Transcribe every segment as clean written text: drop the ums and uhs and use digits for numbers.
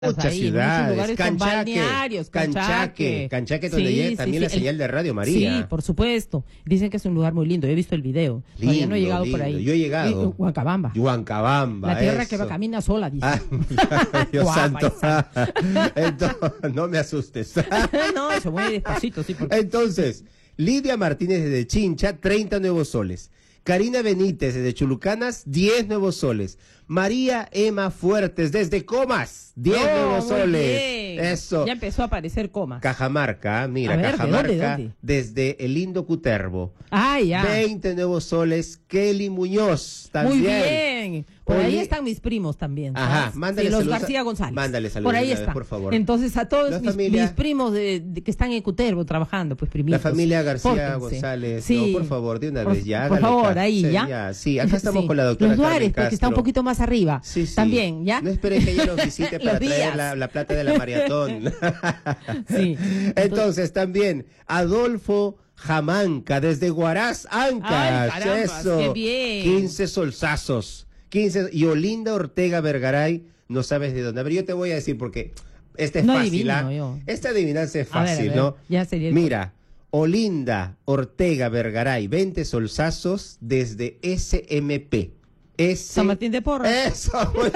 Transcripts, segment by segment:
Muchas ahí, ciudades, muchos lugares con balnearios, Canchaque, donde llega también la señal de Radio María. Sí, por supuesto. Dicen que es un lugar muy lindo. Yo he visto el video. Todavía no he llegado por ahí. Yo he llegado. Huancabamba. Huancabamba. La tierra que va camina sola, dice. Dios santo. Entonces, no me asustes. No, eso muy despacito, sí. Porque... Entonces, Lidia Martínez desde Chincha, 30 nuevos soles. Karina Benítez desde Chulucanas, 10 nuevos soles. María Emma Fuertes desde Comas, 10 nuevos soles. Bien. Eso. Ya empezó a aparecer Comas. Cajamarca, mira, ver, Cajamarca, ¿de dónde? desde el lindo Cutervo. Ah, ya. 20 nuevos soles. Kelly Muñoz, también. Muy bien. Por ahí están mis primos también. ¿sabes? Ajá, mándale sí, los saludos García González. Mándale saludos. Por ahí una vez, está. por favor. Entonces, a todos mis primos que están en Cutervo trabajando, pues primitos. La familia García Pórtense. González. Sí. No, por favor, de una vez ya. Por favor, ahí, sí, ya. Sí, acá estamos Sí. con la doctora Los Duares, Carmen Castro. porque está un poquito más arriba. Sí, sí. También, ¿ya? No esperen que ella nos visite para traer la plata de la maratón. Sí. Entonces, también, Adolfo Jamanca, desde Huaraz, Ancas. Ay, carambas, Eso. qué bien. 15 solsazos. 15. Y Olinda Ortega Vergaray, no sabes de dónde. A ver, yo te voy a decir porque este es No fácil. adivino yo. Esta adivinanza es A ver, fácil, ¿no? Ya sería Mira, Olinda Ortega Vergaray, 20 solsazos desde SMP. San Martín de Porres. Eso.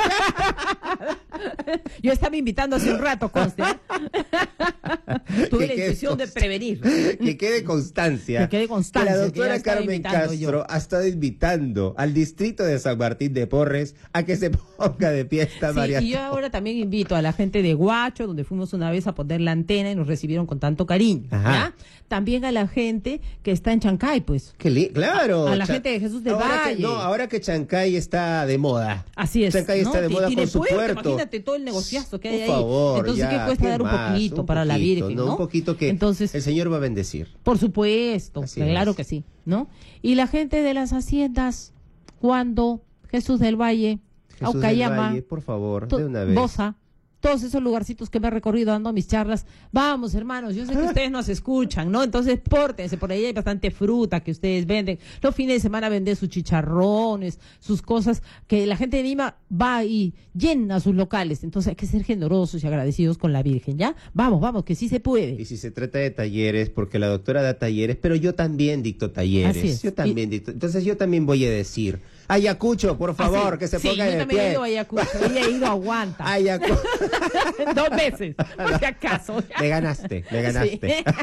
Yo estaba invitando hace un rato, conste. Tuve la intención de prevenir. Que quede constancia. Que quede constancia. Que la que ya doctora estaba Carmen invitando Castro yo. ha estado invitando al distrito de San Martín de Porres a que se ponga de pie esta Sí, maratón. y yo ahora también invito a la gente de Huacho, donde fuimos una vez a poner la antena y nos recibieron con tanto cariño. Ajá. ¿Ya? También a la gente que está en Chancay, pues. Claro. A la gente de Jesús del Valle. Ahora que Chancay está de moda. Así es. Chancay está de moda con su puerto. Imagínate todo el negociazo que hay ahí. Por favor, Entonces, ya, ¿qué cuesta dar un más? poquito para la Virgen, no? Un poquito que Entonces, el Señor va a bendecir. por supuesto, Así claro es. que sí, ¿no? Y la gente de las haciendas, cuando Jesús del Valle, Jesús del Aucayama, Valle, por favor, de una vez. Bosa, todos esos lugarcitos que me he recorrido dando mis charlas. Vamos, hermanos, yo sé que ustedes nos escuchan, ¿no? Entonces, pórtense, por ahí hay bastante fruta que ustedes venden. Los fines de semana venden sus chicharrones, sus cosas, que la gente de Lima va y llena sus locales. Entonces, hay que ser generosos y agradecidos con la Virgen, ¿ya? Vamos, que sí se puede. Y si se trata de talleres, porque la doctora da talleres, pero yo también dicto talleres. Así es. Yo también dicto. Entonces yo también voy a decir, Ayacucho, por favor, Así. que se Sí, ponga yo de también he pie. ido a Ayacucho, y he ido a Guanta. Ayacucho. 2 veces, por si acaso. Me ganaste. Sí.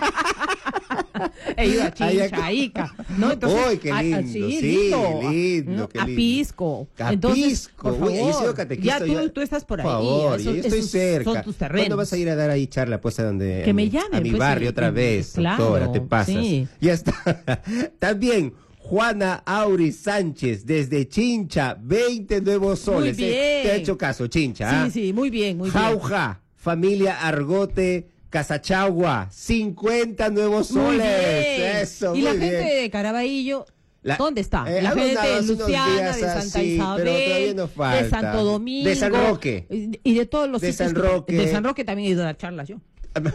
He ido a Chincha, a Ica, ¿no? Entonces, ¡Uy, qué lindo! ¿no? Qué A lindo. Pisco. A Entonces, Pisco. por Uy, yo he sido favor, catequista. ya tú estás por ahí. Por favor, yo estoy esos cerca. Son tus terrenos. ¿Cuándo vas a ir a dar ahí charla? Pues a donde. Que me a llamen, mi pues, barrio sí, otra vez, claro, doctora, te pasas. sí. Ya está. También Juana Auri Sánchez, desde Chincha, 20 nuevos soles. Muy bien. Te ha hecho caso, Chincha. Sí, muy bien, muy bien. Jauja, familia Argote, Casachagua, 50 nuevos Muy soles. bien. Eso, y muy la bien. gente de Caraballo, ¿dónde está? La ha gente donado de hace unos Luciana, días de Santa así, Isabel, pero todavía nos falta. de Santo Domingo. De San Roque. Y de todos los De sitios San Roque. De San Roque también he ido a dar charlas yo.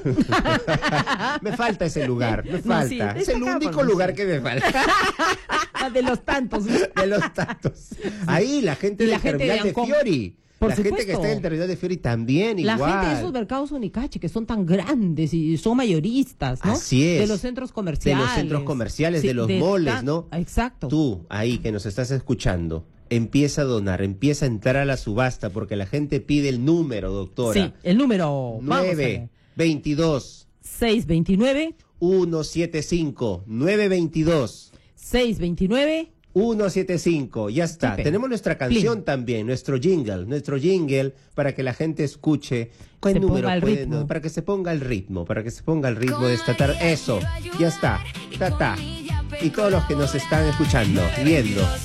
Me falta ese lugar, me No, falta. sí, es el está acá, único por lugar no que me falta. De los tantos. De los tantos. Ahí la gente Y del la gente terminal de de Ancón. Fiori. Por La gente supuesto. que está en el terminal de Fiori también, La igual. gente de esos mercados Unicache que son tan grandes y son mayoristas, ¿no? Así es. De los centros comerciales. De los centros comerciales, Sí, de los moles, ¿no? Exacto. Tú, ahí que nos estás escuchando, empieza a donar, empieza a entrar a la subasta, porque la gente pide el número, doctora. Sí, el número. 9, 22, 629 175, 922. 629 175, ya está. Sí, Tenemos nuestra canción Plin. también, nuestro jingle, para que la gente escuche cuál Se número ponga el puede, ritmo. para que se ponga el ritmo, de esta tarde. Eso, ya está, ta. Y todos los que nos están escuchando, viendo,